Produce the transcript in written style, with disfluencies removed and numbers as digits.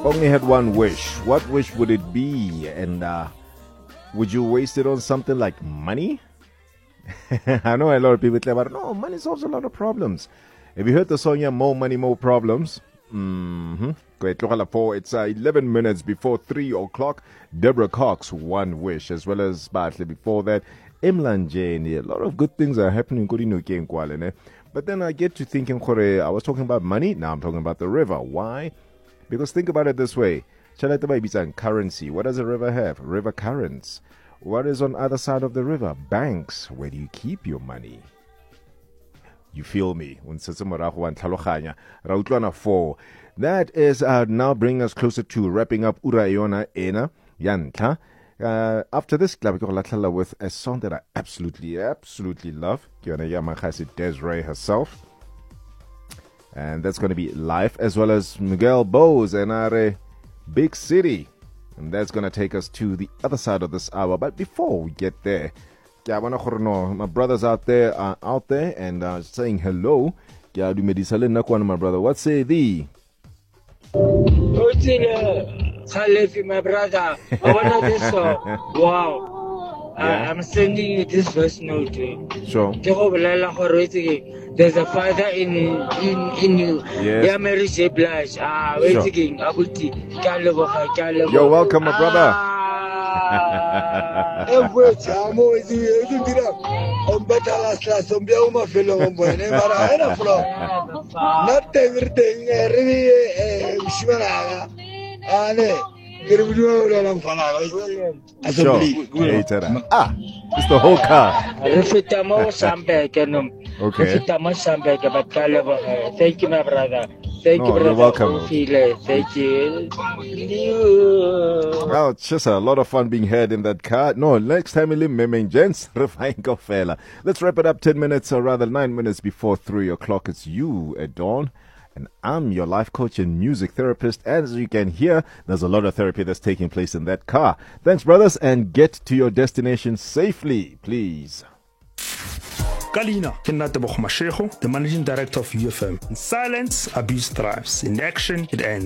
only had one wish, what wish would it be? And would you waste it on something like money? I know a lot of people say, but no, money solves a lot of problems. Have you heard the song, More Money, More Problems? It's 11 minutes before 3 o'clock. Deborah Cox, One Wish, as well as Bartley before that. Imlan Jane, a lot of good things are happening. But then I get to thinking, I was talking about money, now I'm talking about the river. Why? Because think about it this way. Currency. What does a river have? River currents. What is on the other side of the river? Banks. Where do you keep your money? You feel me? That is now bringing us closer to wrapping up Uraiona Ena Yantla. After this, with a song that I absolutely love. Desiree herself. And that's going to be Life, as well as Miguel Bose and our Big City. And that's going to take us to the other side of this hour. But before we get there, my brothers out there are out there and saying hello. My brother, what say thee? Khalefi, my brother, I want this song. Wow. Yeah. I'm sending you this voice note. Sure. There's a father in you. Yes. Yeah, Mary J. Blige. Waiting. You're welcome, my brother. Not everything. Sure. It's the whole car. Okay. Thank you, my brother. Thank you, brother. You're welcome. Thank you. Well, it's just a lot of fun being had in that car. No, next time we'll meeting gents. Let's wrap it up 10 minutes, or rather 9 minutes before 3 o'clock. It's you at dawn. And I'm your life coach and music therapist. As you can hear, there's a lot of therapy that's taking place in that car. Thanks, brothers, and get to your destination safely, please. Kalina, the managing director of UFM. In silence, abuse thrives. In action, it ends.